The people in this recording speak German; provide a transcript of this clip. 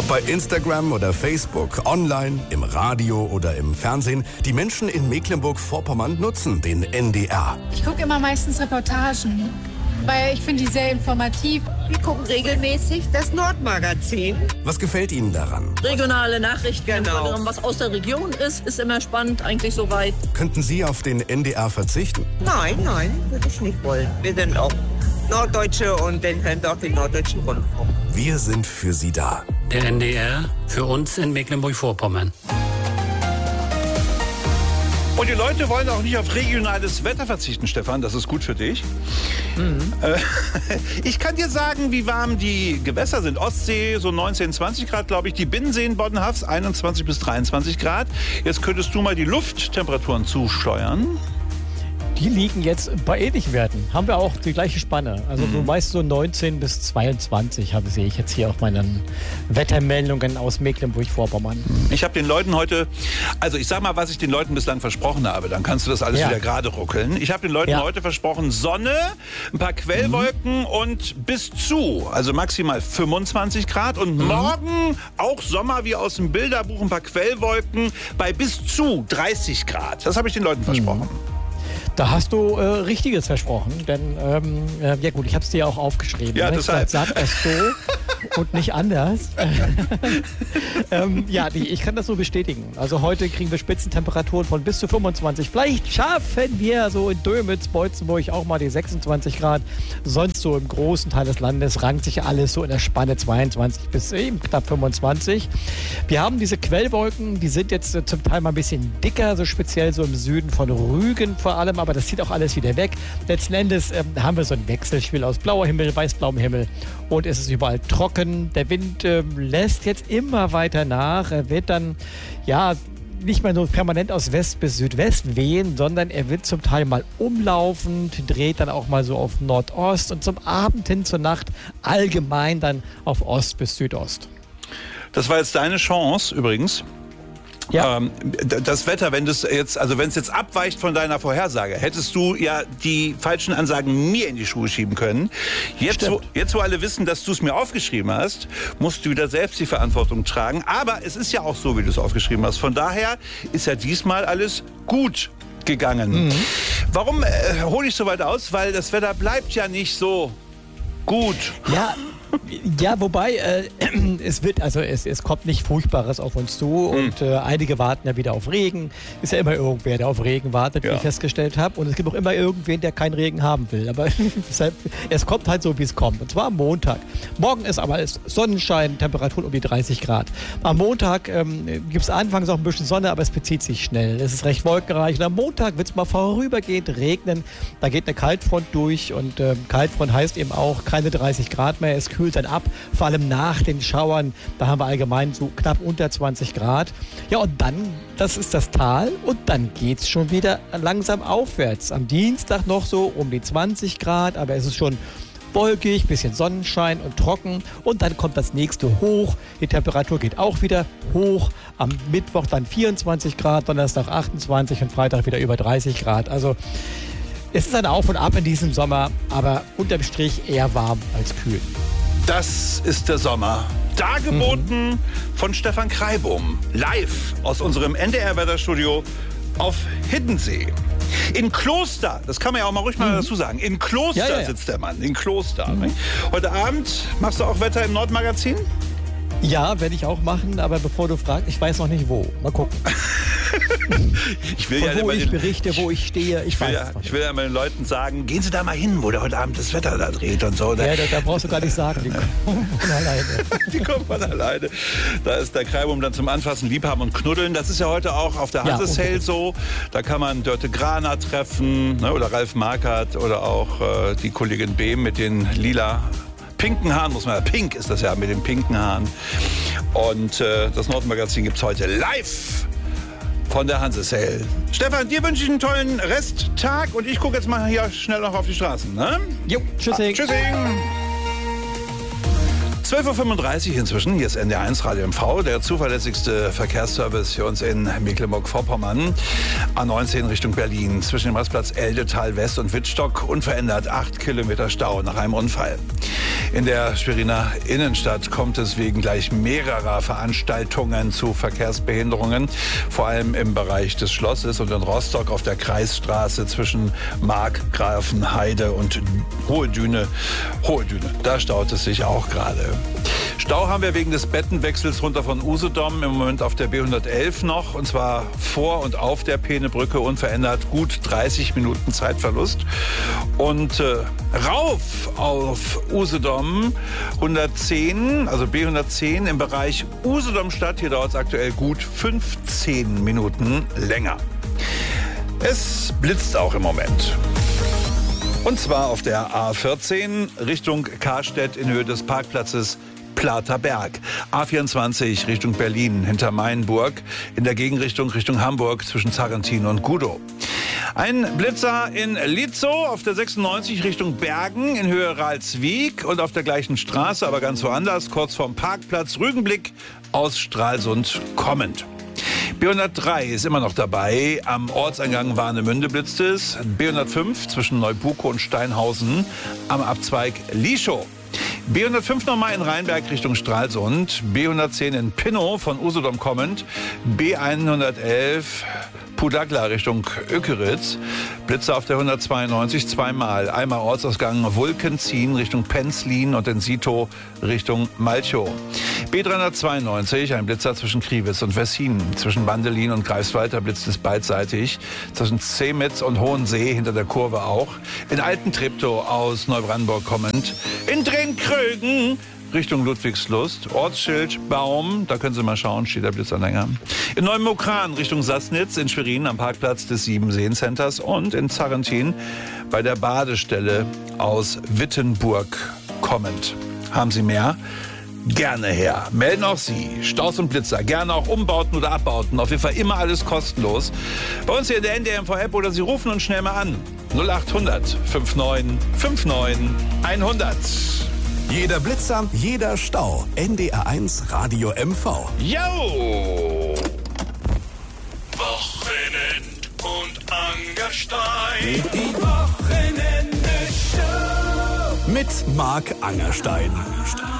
Ob bei Instagram oder Facebook, online, im Radio oder im Fernsehen, die Menschen in Mecklenburg-Vorpommern nutzen den NDR. Ich gucke immer meistens Reportagen, weil ich finde die sehr informativ. Wir gucken regelmäßig das Nordmagazin. Was gefällt Ihnen daran? Regionale Nachrichten, Genau. was aus der Region ist immer spannend, eigentlich soweit. Könnten Sie auf den NDR verzichten? Nein, würde ich nicht wollen. Wir sind auch Norddeutsche und dann hören wir auch den Norddeutschen Rundfunk. Wir sind für Sie da. Der NDR für uns in Mecklenburg-Vorpommern. Und die Leute wollen auch nicht auf regionales Wetter verzichten, Stefan. Das ist gut für dich. Ich kann dir sagen, wie warm die Gewässer sind. Ostsee so 19, 20 Grad, glaube ich. Die Binnenseen Boddenhafs 21 bis 23 Grad. Jetzt könntest du mal die Lufttemperaturen zusteuern. Die liegen jetzt bei ähnlichen Werten. Haben wir auch die gleiche Spanne. Also so meist so 19 bis 22 sehe ich jetzt hier auf meinen Wettermeldungen aus Mecklenburg-Vorpommern. Ich habe den Leuten heute, also ich sag mal, was ich den Leuten bislang versprochen habe, dann kannst du das alles wieder gerade ruckeln. Ich habe den Leuten heute versprochen, Sonne, ein paar Quellwolken und bis zu, also maximal 25 Grad und morgen auch Sommer wie aus dem Bilderbuch, ein paar Quellwolken bei bis zu 30 Grad. Das habe ich den Leuten versprochen. Da hast du Richtiges versprochen, denn ja gut, ich habe es dir auch aufgeschrieben. Ja, deshalb. Sag das so und nicht anders. Ich kann das so bestätigen. Also heute kriegen wir Spitzentemperaturen von bis zu 25. Vielleicht schaffen wir so in Dömitz, Beutzenburg auch mal die 26 Grad. Sonst so im großen Teil des Landes rankt sich alles so in der Spanne 22 bis eben knapp 25. Wir haben diese Quellwolken, die sind jetzt zum Teil mal ein bisschen dicker, so speziell so im Süden von Rügen vor allem, aber das zieht auch alles wieder weg. Letzten Endes haben wir so ein Wechselspiel aus blauer Himmel, weiß-blauem Himmel und es ist überall trocken. Der Wind lässt jetzt immer weiter nach. Er wird dann, nicht mehr nur permanent aus West bis Südwest wehen, sondern er wird zum Teil mal umlaufend, dreht dann auch mal so auf Nordost und zum Abend hin zur Nacht allgemein dann auf Ost bis Südost. Das war jetzt deine Chance übrigens. Ja. Das Wetter, wenn es jetzt abweicht von deiner Vorhersage, hättest du ja die falschen Ansagen mir in die Schuhe schieben können. Jetzt, wo alle wissen, dass du es mir aufgeschrieben hast, musst du wieder selbst die Verantwortung tragen. Aber es ist ja auch so, wie du es aufgeschrieben hast. Von daher ist ja diesmal alles gut gegangen. Warum hole ich so weit aus? Weil das Wetter bleibt ja nicht so gut. Ja, wobei es kommt nicht Furchtbares auf uns zu und einige warten ja wieder auf Regen. Ist ja immer irgendwer, der auf Regen wartet, wie ich festgestellt habe. Und es gibt auch immer irgendwen, der keinen Regen haben will. Aber es kommt halt so, wie es kommt. Und zwar am Montag. Morgen ist aber Sonnenschein, Temperaturen um die 30 Grad. Am Montag gibt es anfangs auch ein bisschen Sonne, aber es bezieht sich schnell. Es ist recht wolkenreich. Und am Montag wird es mal vorübergehend regnen. Da geht eine Kaltfront durch und Kaltfront heißt eben auch keine 30 Grad mehr. Es kühlt dann ab, vor allem nach den Schauern. Da haben wir allgemein so knapp unter 20 Grad. Ja, und dann, das ist das Tal, und dann geht es schon wieder langsam aufwärts. Am Dienstag noch so um die 20 Grad, aber es ist schon wolkig, bisschen Sonnenschein und trocken. Und dann kommt das nächste hoch. Die Temperatur geht auch wieder hoch. Am Mittwoch dann 24 Grad, Donnerstag 28 und Freitag wieder über 30 Grad. Also es ist ein Auf und Ab in diesem Sommer, aber unterm Strich eher warm als kühl. Das ist der Sommer. Dargeboten von Stefan Kreibum. Live aus unserem NDR-Wetterstudio auf Hiddensee. In Kloster, das kann man ja auch mal ruhig mal dazu sagen, in Kloster sitzt der Mann, in Kloster. Heute Abend machst du auch Wetter im Nordmagazin? Ja, werde ich auch machen, aber bevor du fragst, ich weiß noch nicht wo. Mal gucken. Ich will wo ich berichte, wo ich stehe, ich will ja mal den Leuten sagen, gehen Sie da mal hin, wo der heute Abend das Wetter da dreht und so. Ja, da brauchst du gar nicht sagen, die kommen von alleine. Die kommen von alleine. Da ist der Kreibum dann zum Anfassen, Liebhaben und Knuddeln. Das ist ja heute auch auf der Hansesale so. Da kann man Dörte Grana treffen, ne, oder Ralf Markert oder auch die Kollegin Behm mit den lila pinken Haaren, pink ist das ja, mit den pinken Haaren. Und das Nordmagazin gibt es heute live von der Hansesale. Stefan, dir wünsche ich einen tollen Resttag und ich gucke jetzt mal hier schnell noch auf die Straßen. Ne? Jo, tschüssing. Tschüssing. 12.35 Uhr inzwischen, hier ist NDR1 Radio MV, der zuverlässigste Verkehrsservice für uns in Mecklenburg-Vorpommern. A19 Richtung Berlin, zwischen dem Rastplatz Eldetal West und Wittstock, unverändert 8 Kilometer Stau nach einem Unfall. In der Schweriner Innenstadt kommt es wegen gleich mehrerer Veranstaltungen zu Verkehrsbehinderungen, vor allem im Bereich des Schlosses und in Rostock auf der Kreisstraße zwischen Markgrafenheide und Hohe Düne. Da staut es sich auch gerade. Stau haben wir wegen des Bettenwechsels runter von Usedom im Moment auf der B111 noch, und zwar vor und auf der Peenebrücke unverändert gut 30 Minuten Zeitverlust. Und rauf auf Usedom 110, also B110 im Bereich Usedom-Stadt, hier dauert es aktuell gut 15 Minuten länger. Es blitzt auch im Moment. Und zwar auf der A14 Richtung Karstedt in Höhe des Parkplatzes Plater Berg. A24 Richtung Berlin hinter Mainburg, in der Gegenrichtung Richtung Hamburg zwischen Zarentin und Gudow. Ein Blitzer in Lietzow auf der 96 Richtung Bergen in Höhe Ralswiek und auf der gleichen Straße, aber ganz woanders, kurz vorm Parkplatz Rügenblick aus Stralsund kommend. B103 ist immer noch dabei. Am Ortseingang Warnemünde blitzt es. B105 zwischen Neubuko und Steinhausen am Abzweig Lieschow. B105 nochmal in Rheinberg Richtung Stralsund. B110 in Pinnow von Usedom kommend. B111 Pudagla Richtung Ökeritz. Blitzer auf der 192 zweimal. Einmal Ortsausgang Wulkenzien Richtung Penzlin und in Sito Richtung Malchow. B392, ein Blitzer zwischen Kriwitz und Wessin. Zwischen Bandelin und Greifswald, da blitzt es beidseitig. Zwischen Zemitz und Hohensee, hinter der Kurve auch. In Altentreptow aus Neubrandenburg kommend. In Drenkrögen Richtung Ludwigslust. Ortsschild Baum, da können Sie mal schauen, steht der Blitzanhänger. In Neumokran Richtung Sassnitz, in Schwerin am Parkplatz des Siebenseen-Centers und in Zarentin bei der Badestelle aus Wittenburg kommend. Haben Sie mehr? Gerne her. Melden auch Sie. Staus und Blitzer. Gerne auch Umbauten oder Abbauten. Auf jeden Fall immer alles kostenlos. Bei uns hier in der NDR-MV-App oder Sie rufen uns schnell mal an. 0800 59 59 100. Jeder Blitzer, jeder Stau. NDR1 Radio MV. Yo! Wochenend und Angerstein. Die Wochenende-Show. Mit Marc Angerstein.